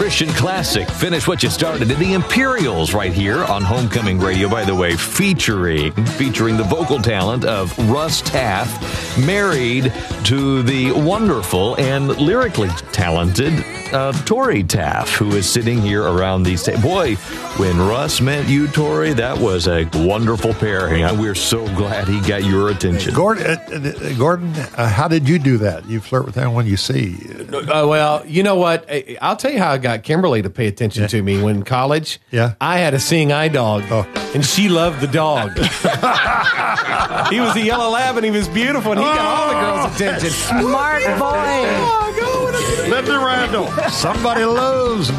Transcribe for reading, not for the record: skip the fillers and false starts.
Christian classic. Finish what you started. The Imperials right here on Homecoming Radio, by the way, featuring the vocal talent of Russ Taff, married to the wonderful and lyrically talented Tori Taff, who is sitting here around these tables. Boy, when Russ met you, Tori, that was a wonderful pairing. We're so glad he got your attention. Gordon, how did you do that? You flirt with anyone you see? Well, you know what? I'll tell you how I got Kimberly to pay attention to me. When in college, I had a seeing eye dog, and she loved the dog. He was a yellow lab, and he was beautiful, and he got all the girls' attention. Smart boy. Linda Randall. Somebody loves